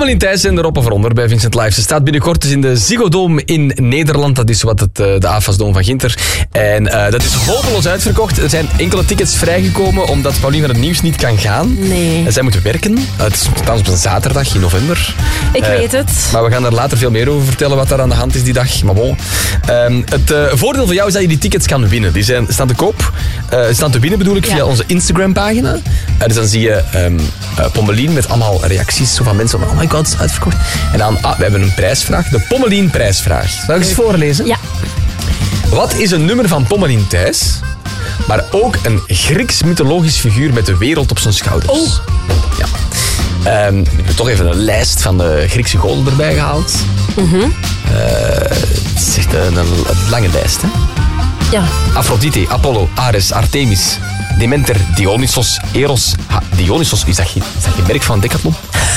Pommelien Thijs en de Rob of Eronder bij Vincent Live. Ze staat binnenkort dus in de Ziggo Dome in Nederland. Dat is wat de AFAS-dome van Ginter. En dat is hopeloos uitverkocht. Er zijn enkele tickets vrijgekomen omdat Paulien van het Nieuws niet kan gaan. Nee. En zij moet werken. Het is trouwens op een zaterdag in november. Ik weet het. Maar we gaan er later veel meer over vertellen wat daar aan de hand is die dag. Maar bon. Het voordeel voor jou is dat je die tickets kan winnen. Die staan te koop. Staan te winnen bedoel ik via onze Instagram-pagina. Dus dan zie je Pommelien met allemaal reacties zo van mensen van, oh my god, het is uitverkocht. En dan, we hebben een prijsvraag. De Pommelien-prijsvraag. Zal ik eens voorlezen? Ja. Wat is een nummer van Pommelien Thijs, maar ook een Grieks mythologisch figuur met de wereld op zijn schouders? Oh. Ja. Ik heb toch even een lijst van de Griekse goden erbij gehaald. Het is echt een lange lijst, hè? Ja. Aphrodite, Apollo, Ares, Artemis, Demeter, Dionysos, Eros. Dionysos, is dat geen merk van Decathlon?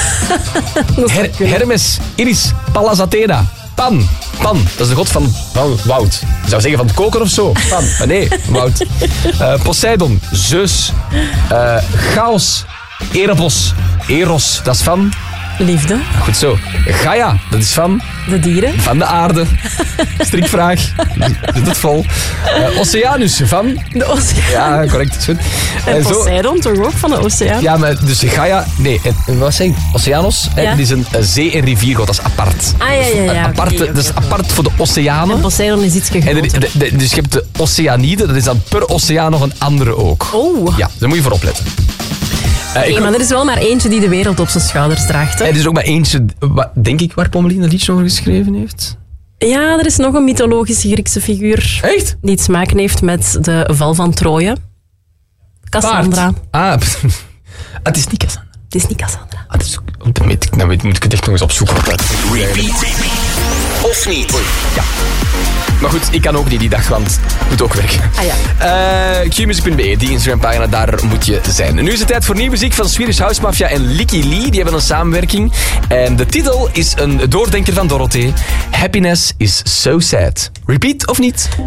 Hermes, Iris, Pallas Athena, Pan, dat is de god van woud. Je zou zeggen van het koken of zo. Pan, maar nee, woud. Poseidon, Zeus, Chaos, Eros, dat is van... Liefde. Goed zo. Gaia, dat is van... De dieren. Van de aarde. Strikvraag. Zit het vol. Oceanus, van... De oceaan. Ja, correct. Is goed. En Poseidon toch ook van de oceaan? Ja, maar dus Gaia... Nee, wat zeg ik? Oceanos, dat is een zee- en riviergod. Dat is apart. Ja. Dat is apart voor de oceanen. En Poseidon is iets groter. Dus je hebt de Oceanide, dat is dan per oceaan nog een andere ook. Oh. Ja, daar moet je voor opletten. Maar er is wel maar eentje die de wereld op zijn schouders draagt. Hè? Er is ook maar eentje, denk ik, waar Pommelien dat liedje over geschreven heeft. Ja, er is nog een mythologische Griekse figuur. Echt? Die iets te maken heeft met de val van Troje. Cassandra. Paard. Het is niet Cassandra. Het is niet Cassandra. Dan moet ik het echt nog eens opzoeken. Repeat. Of niet? Ja. Maar goed, ik kan ook niet die dag, want het moet ook werken. Ah ja. Qmusic.be, die Instagram-pagina, daar moet je zijn. Nu is het tijd voor nieuwe muziek van Swedish House Mafia en Licky Lee. Die hebben een samenwerking. En de titel is een doordenker van Dorothee. Happiness is so sad. Repeat of niet?